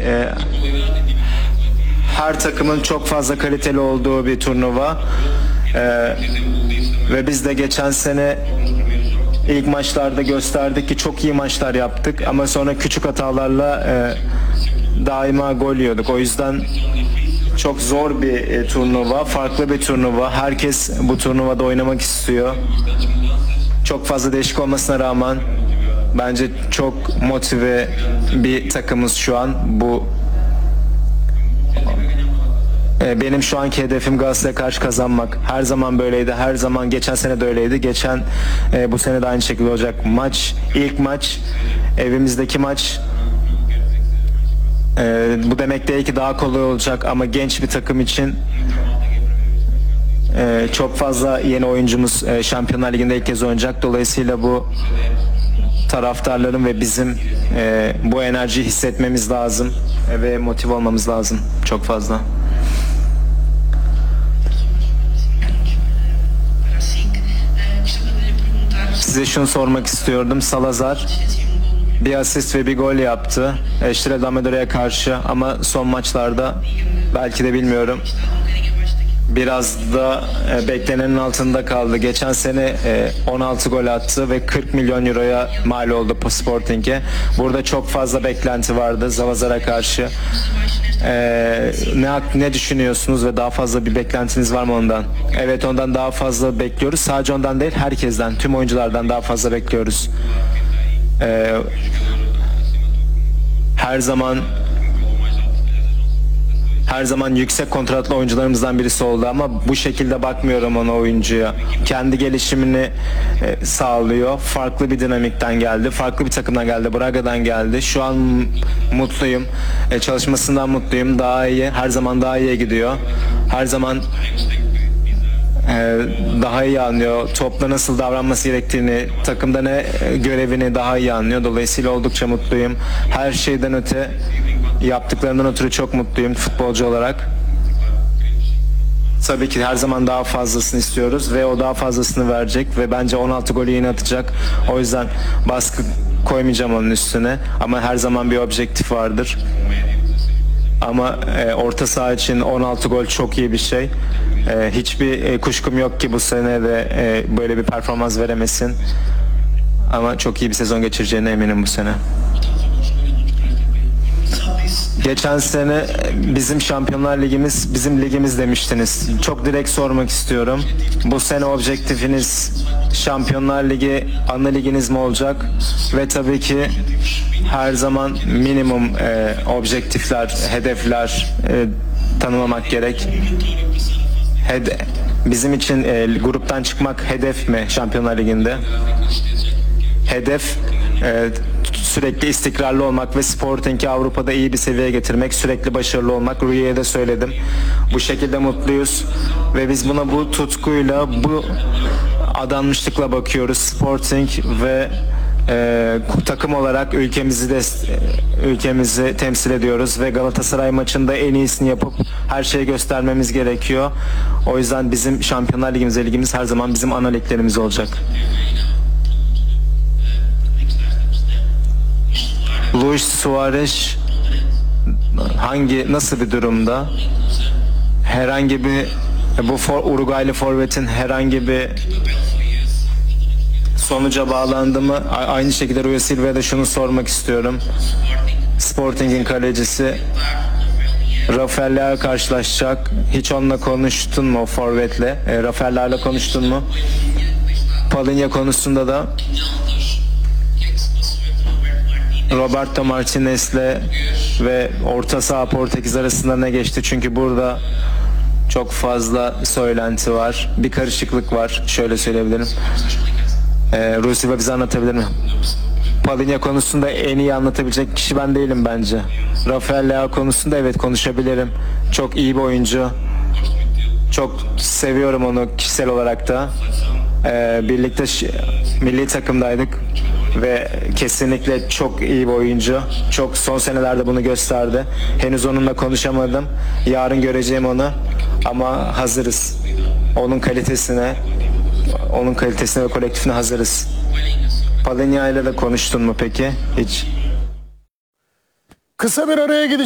her takımın çok fazla kaliteli olduğu bir turnuva. Ve biz de geçen sene ilk maçlarda gösterdik ki çok iyi maçlar yaptık ama sonra küçük hatalarla daima gol yiyorduk. O yüzden çok zor bir turnuva, farklı bir turnuva. Herkes bu turnuvada oynamak istiyor. Çok fazla değişik olmasına rağmen bence çok motive bir takımız şu an. Benim şu anki hedefim Galatasaray'a karşı kazanmak. Her zaman böyleydi. Her zaman geçen sene de öyleydi. Bu sene de aynı şekilde olacak. İlk maç, evimizdeki maç. Bu demek değil ki daha kolay olacak ama genç bir takım için çok fazla yeni oyuncumuz Şampiyonlar Ligi'nde ilk kez oynayacak. Dolayısıyla bu taraftarların ve bizim bu enerjiyi hissetmemiz lazım ve motive olmamız lazım çok fazla. Size şunu sormak istiyordum. Salazar bir asist ve bir gol yaptı. Estrela Amadora'ya karşı ama son maçlarda belki de bilmiyorum. Biraz da beklenenin altında kaldı. Geçen sene 16 gol attı ve 40 milyon euroya mal oldu Sporting'e. Burada çok fazla beklenti vardı Salazar'a karşı. Ne düşünüyorsunuz ve daha fazla bir beklentiniz var mı ondan? Evet, ondan daha fazla bekliyoruz. Sadece ondan değil, herkesten, tüm oyunculardan daha fazla bekliyoruz. Her zaman yüksek kontratlı oyuncularımızdan birisi oldu ama bu şekilde bakmıyorum ona, oyuncuya. Kendi gelişimini sağlıyor. Farklı bir dinamikten geldi. Farklı bir takımdan geldi. Braga'dan geldi. Şu an mutluyum. Çalışmasından mutluyum. Daha iyi. Her zaman daha iyiye gidiyor. Her zaman daha iyi anlıyor. Topla nasıl davranması gerektiğini, takımda ne görevini daha iyi anlıyor. Dolayısıyla oldukça mutluyum. Her şeyden öte yaptıklarından ötürü çok mutluyum futbolcu olarak. Tabii ki her zaman daha fazlasını istiyoruz ve o daha fazlasını verecek ve bence 16 golü yine atacak. O yüzden baskı koymayacağım onun üstüne ama her zaman bir objektif vardır. Ama orta saha için 16 gol çok iyi bir şey. Hiçbir kuşkum yok ki bu sene de böyle bir performans veremesin. Ama çok iyi bir sezon geçireceğine eminim bu sene. Geçen sene bizim Şampiyonlar Ligimiz bizim ligimiz demiştiniz. Çok direkt sormak istiyorum. Bu sene objektifiniz Şampiyonlar Ligi ana liginiz mi olacak? Ve tabii ki her zaman minimum objektifler, hedefler tanımlamak gerek. Bizim için gruptan çıkmak hedef mi Şampiyonlar Ligi'nde? Hedef sürekli istikrarlı olmak ve Sporting'i Avrupa'da iyi bir seviyeye getirmek, sürekli başarılı olmak. Rüya'ya da söyledim. Bu şekilde mutluyuz ve biz buna bu tutkuyla, bu adanmışlıkla bakıyoruz. Sporting ve takım olarak ülkemizi temsil ediyoruz ve Galatasaray maçında en iyisini yapıp her şeyi göstermemiz gerekiyor. O yüzden bizim Şampiyonlar Ligimiz her zaman bizim ana liglerimiz olacak. Luis Suarez nasıl bir durumda? Herhangi bir Uruguaylı forvetin herhangi bir sonuca bağlandı mı? Aynı şekilde Rui Silva'ya da şunu sormak istiyorum. Sporting'in kalecisi Rafael Leao karşılaşacak. Hiç onunla konuştun mu, o forvetle? Rafael Leao'yla konuştun mu? Palhinha konusunda da Roberto Martinez'le ve orta saha Portekiz arasında ne geçti? Çünkü burada çok fazla söylenti var. Bir karışıklık var. Şöyle söyleyebilirim. Rui Silva bize anlatabilir mi? Palhinha konusunda en iyi anlatabilecek kişi ben değilim bence. Rafael Leao konusunda evet konuşabilirim. Çok iyi bir oyuncu. Çok seviyorum onu kişisel olarak da. Birlikte milli takımdaydık ve kesinlikle çok iyi bir oyuncu. Çok son senelerde bunu gösterdi. Henüz onunla konuşamadım. Yarın göreceğim onu ama hazırız. Onun kalitesine ve kolektifine hazırız. Palhinha ile de konuştun mu peki? Hiç. Kısa bir araya gideceğiz.